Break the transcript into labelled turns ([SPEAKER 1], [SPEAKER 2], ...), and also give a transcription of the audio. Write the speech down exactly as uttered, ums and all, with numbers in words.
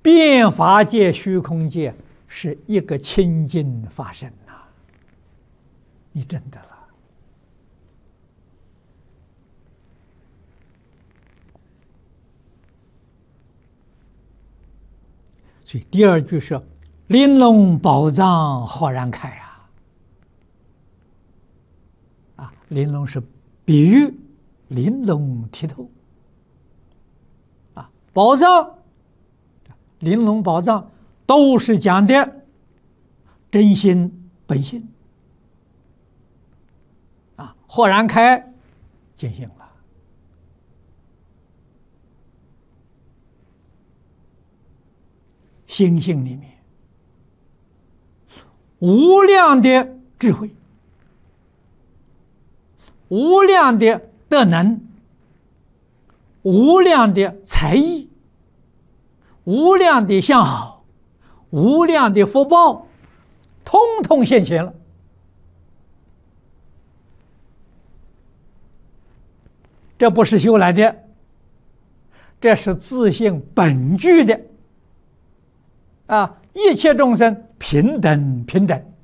[SPEAKER 1] 变法界、虚空界是一个清净法身呐、啊，你真的了。所以第二句是“玲珑宝藏浩然开”啊，啊，玲珑是比喻玲珑剔透，啊，宝藏，玲珑宝藏都是讲的真心本性，啊，豁然开，见性了。心性里面无量的智慧，无量的德能，无量的才艺，无量的相好，无量的福报，通通现前了。这不是修来的，这是自性本具的。啊，一切众生平等平等。